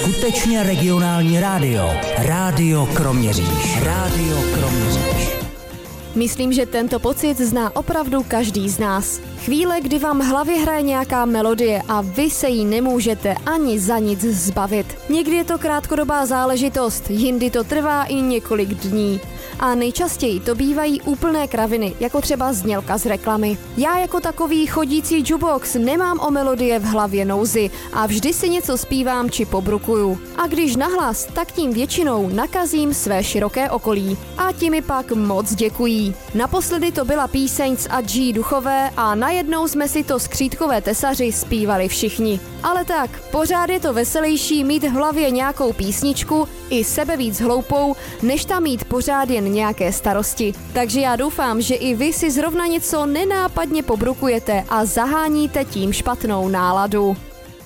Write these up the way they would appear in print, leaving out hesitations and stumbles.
skutečně regionální rádio. Rádio Kroměříž. Rádio Kroměříž. Myslím, že tento pocit zná opravdu každý z nás. Chvíle, kdy vám v hlavě hraje nějaká melodie a vy se jí nemůžete ani za nic zbavit. Někdy je to krátkodobá záležitost, jindy to trvá i několik dní. A nejčastěji to bývají úplné kraviny, jako třeba znělka z reklamy. Já jako takový chodící jukebox nemám o melodie v hlavě nouzi a vždy si něco zpívám či pobrukuju. A když nahlas, tak tím většinou nakazím své široké okolí. A ti mi pak moc děkují. Naposledy to byla píseň z Adží Duchové a najednou jsme si to skřítkové tesaři zpívali všichni. Ale tak, pořád je to veselější mít v hlavě nějakou písničku, i sebe víc hloupou, než tam mít pořád jen nějaké starosti. Takže já doufám, že i vy si zrovna něco nenápadně pobrukujete a zaháníte tím špatnou náladu.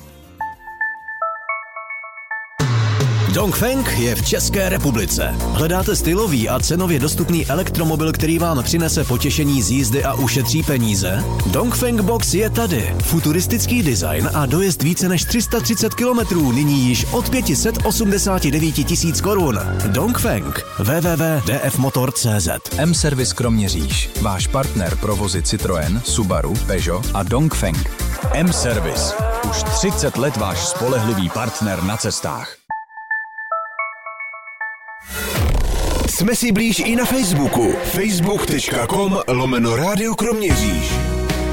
Dongfeng je v České republice. Hledáte stylový a cenově dostupný elektromobil, který vám přinese potěšení z jízdy a ušetří peníze? Dongfeng Box je tady. Futuristický design a dojezd více než 330 km, nyní již od 589 000 korun. Dongfeng. www.dfmotor.cz. M-Service Kroměříž. Váš partner pro vozy Citroën, Subaru, Peugeot a Dongfeng. M-Service. Už 30 let váš spolehlivý partner na cestách. Jsme si blíž i na Facebooku. facebook.com/Rádio Kroměříž.